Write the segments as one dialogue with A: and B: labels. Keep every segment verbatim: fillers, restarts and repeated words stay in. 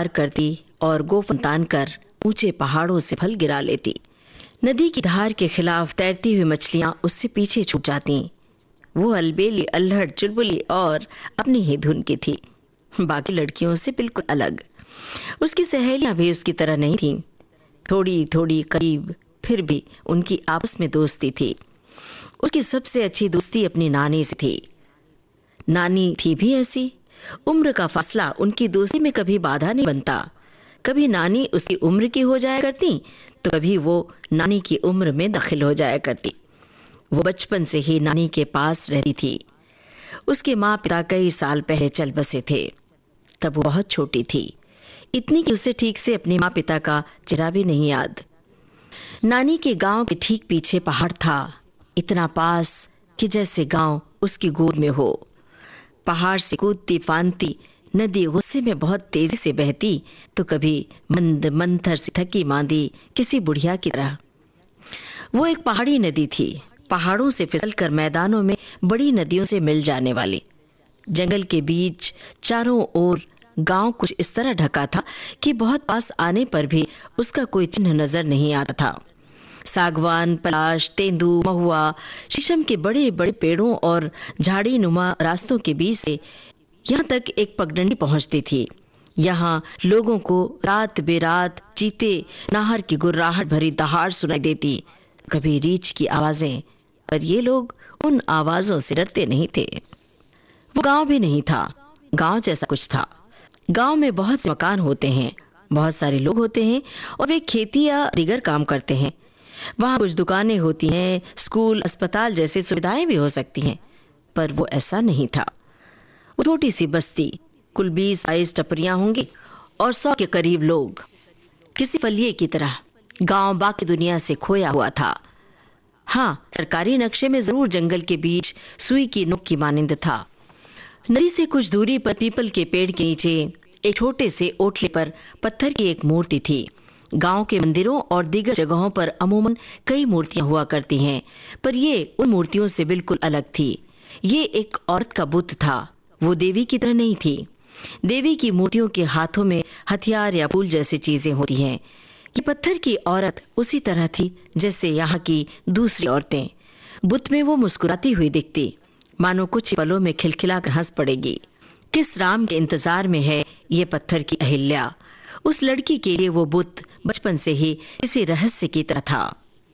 A: पार करती और गोफन तान कर ऊंचे पहाड़ों से फल गिरा लेती। नदी की धार के खिलाफ तैरती हुई मछलियां उससे पीछे छूट जाती। वो अलबेली, अल्हड़, चुलबुली और अपनी ही धुन की थी, बाकी लड़कियों से बिल्कुल अलग। उसकी सहेलियां भी उसकी तरह नहीं थीं, थोड़ी थोड़ी करीब, फिर भी उनकी आपस में दोस्ती थी। उसकी सबसे अच्छी दोस्ती अपनी नानी से थी। नानी थी भी ऐसी। उम्र का फासला उनकी दोस्ती में कभी बाधा नहीं बनता। कभी नानी उसकी उम्र की हो जाया करती तो कभी वो नानी की उम्र में दाखिल हो जाया करती। वो बचपन से ही नानी के पास रहती थी। उसके माँ पिता कई साल पहले चल बसे थे। तब वो बहुत छोटी थी, इतनी कि उसे ठीक से अपने माँ पिता का चेहरा भी नहीं याद। नानी के गांव के ठीक पीछे पहाड़ था, इतना पास कि जैसे गांव उसकी गोद में हो। पहाड़ से कूदती फांदती नदी गुस्से में बहुत तेजी से बहती तो कभी मंद मंथर से थकी मांदी किसी बुढ़िया की तरह। वो एक पहाड़ी नदी थी, पहाड़ों से फिसलकर मैदानों में बड़ी नदियों से मिल जाने वाली। जंगल के बीच चारों ओर गांव कुछ इस तरह ढका था कि बहुत पास आने पर भी उसका कोई चिन्ह नजर नहीं आता था। सागवान, पलाश, तेंदू, महुआ, शीशम के बड़े बड़े पेड़ों और झाड़ी नुमा रास्तों के बीच से यहाँ तक एक पगडंडी पहुँचती थी। यहाँ लोगों को रात बेरात चीते नाहर की गुर्राहट भरी दहाड़ सुनाई देती, कभी रीछ की आवाजें, पर ये लोग उन आवाजों से डरते नहीं थे। वो गांव भी नहीं था, गांव जैसा कुछ था। गांव में बहुत से मकान होते हैं, बहुत सारे लोग होते हैं और वे खेती या दीगर काम करते हैं। वहाँ कुछ दुकानें होती हैं, स्कूल, अस्पताल जैसी सुविधाएं भी हो सकती हैं, पर वो ऐसा नहीं था। वो छोटी सी बस्ती, कुल बीस बाईस टपरियां होंगी और सौ के करीब लोग। किसी फलिए की तरह गांव बाकी दुनिया से खोया हुआ था। हाँ, सरकारी नक्शे में जरूर जंगल के बीच सुई की नोक की मानिंद था। नदी से कुछ दूरी पर पीपल के पेड़ के नीचे एक छोटे से ओटले पर पत्थर की एक मूर्ति थी। गांव के मंदिरों और दीगर जगहों पर अमूमन कई मूर्तियां हुआ करती हैं, पर ये उन मूर्तियों से बिल्कुल अलग थी। ये एक औरत का बुत था। वो देवी की तरह नहीं थी। देवी की मूर्तियों के हाथों में हथियार या फूल जैसी चीजें होती हैं। ये पत्थर की औरत उसी तरह थी जैसे यहाँ की दूसरी औरतें। बुत में वो मुस्कुराती हुई दिखती, मानो कुछ पलों में खिलखिलाकर हंस पड़ेगी। किस राम के इंतजार में है ये पत्थर की अहिल्या। उस लड़की के लिए वो बुत बचपन से ही किसी रहस्य की तरह था।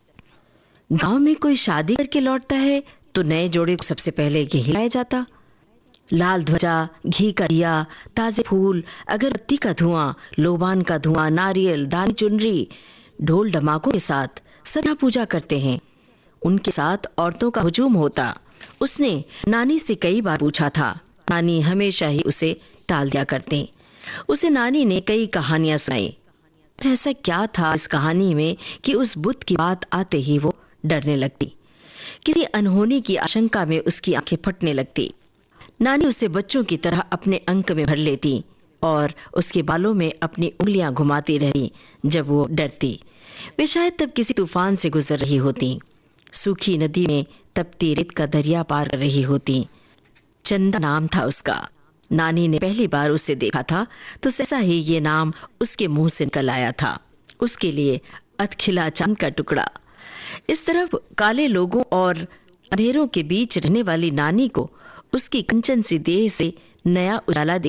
A: गांव में कोई शादी करके लौटता है तो नए जोड़े को सबसे पहले ये हिलाया जाता। लाल ध्वजा, घी का दिया, ताजे फूल, अगरबत्ती का धुआं, लोबान का धुआं, नारियल, दानी, चुनरी, ढोल ढमाकों के साथ सब यहाँ पूजा करते हैं। उनके साथ औरतों का हुजूम होता। उसने नानी से कई बार पूछा था, नानी हमेशा ही उसे टाल दिया करते। उसे नानी ने कई कहानियां सुनाई। ऐसा क्या था इस कहानी में कि उस बुत की बात आते ही वो डरने लगती। किसी अनहोनी की आशंका में उसकी आंखें फटने लगती। नानी उसे बच्चों की तरह अपने अंक में भर लेती और उसके बालों में अपनी उंगलियां घुमाती रहती जब वो डरती। वे शायद तब किसी तूफान से गुजर रही होती, सूखी नदी में तपती रेत का दरिया पार कर रही होती। चंदा नाम था उसका। नानी ने पहली बार उसे देखा था तो सहसा ही ये नाम उसके मुंह से निकल आया था। उसके लिए अधखिला चांद का टुकड़ा। इस तरफ काले लोगों और अंधेरों के बीच रहने वाली नानी को उसकी कंचन सी देह से नया उजाला